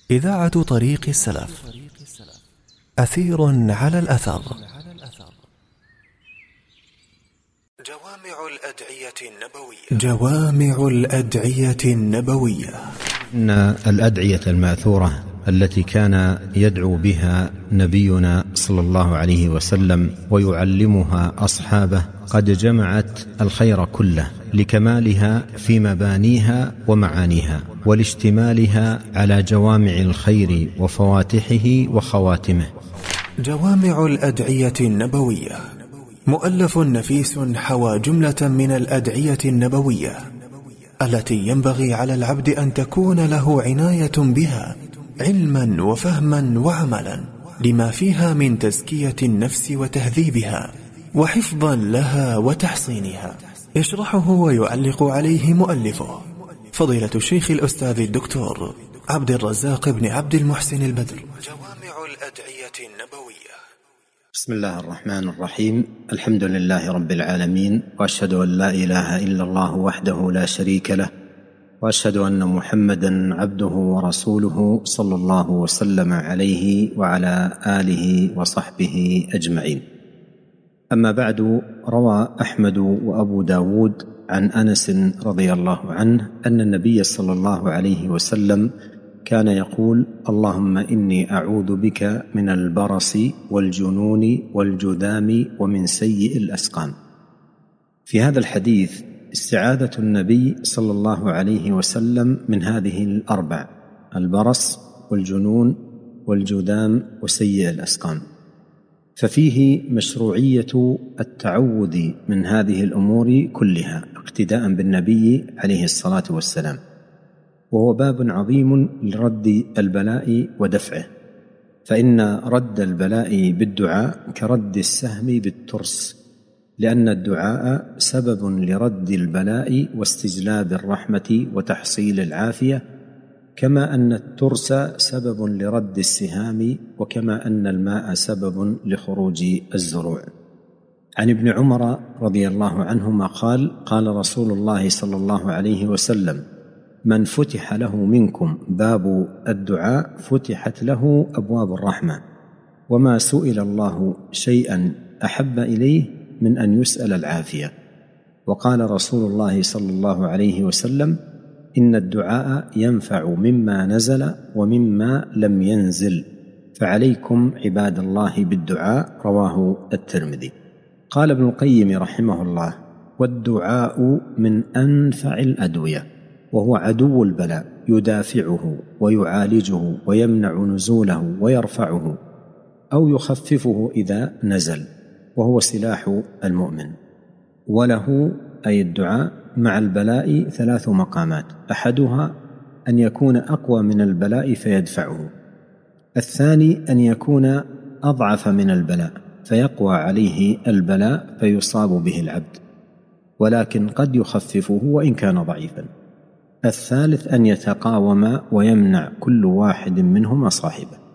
إذاعة طريق السلف. أثير على الأثر. جوامع الأدعية النبوية. إن الأدعية المأثورة التي كان يدعو بها نبينا صلى الله عليه وسلم ويعلمها أصحابه قد جمعت الخير كله لكمالها في مبانيها ومعانيها، ولاشتمالها على جوامع الخير وفواتحه وخواتمه. جوامع الأدعية النبوية مؤلف نفيس حوى جملة من الأدعية النبوية التي ينبغي على العبد أن تكون له عناية بها علما وفهما وعملا، لما فيها من تزكية النفس وتهذيبها وحفظا لها وتحصينها. يشرحه ويعلق عليه مؤلفه فضيلة الشيخ الأستاذ الدكتور عبد الرزاق بن عبد المحسن البدر. جوامع الأدعية النبوية. بسم الله الرحمن الرحيم. الحمد لله رب العالمين، وأشهد أن لا إله إلا الله وحده لا شريك له، وأشهد أن محمدا عبده ورسوله صلى الله وسلم عليه وعلى آله وصحبه أجمعين. أما بعد، روى أحمد وأبو داود عن أنس رضي الله عنه أن النبي صلى الله عليه وسلم كان يقول: اللهم إني أعوذ بك من البرص والجنون والجذام ومن سيء الأسقام. في هذا الحديث استعاذة النبي صلى الله عليه وسلم من هذه الأربع: البرص والجنون والجذام وسيء الأسقام، ففيه مشروعية التعوذ من هذه الأمور كلها اقتداء بالنبي عليه الصلاة والسلام، وهو باب عظيم لرد البلاء ودفعه، فإن رد البلاء بالدعاء كرد السهم بالترس، لأن الدعاء سبب لرد البلاء واستجلاب الرحمة وتحصيل العافية، كما أن الترس سبب لرد السهام، وكما أن الماء سبب لخروج الزروع. عن ابن عمر رضي الله عنهما قال: قال رسول الله صلى الله عليه وسلم: من فتح له منكم باب الدعاء فتحت له أبواب الرحمة، وما سئل الله شيئا أحب إليه من أن يسأل العافية. وقال رسول الله صلى الله عليه وسلم: إن الدعاء ينفع مما نزل ومما لم ينزل، فعليكم عباد الله بالدعاء. رواه الترمذي. قال ابن القيم رحمه الله: والدعاء من أنفع الأدوية، وهو عدو البلاء، يدافعه ويعالجه ويمنع نزوله ويرفعه أو يخففه إذا نزل، وهو سلاح المؤمن. وله أي الدعاء مع البلاء 3 مقامات: أحدها أن يكون أقوى من البلاء فيدفعه، الثاني أن يكون أضعف من البلاء فيقوى عليه البلاء فيصاب به العبد ولكن قد يخففه وإن كان ضعيفا، الثالث أن يتقاوم ويمنع كل واحد منهما صاحبه.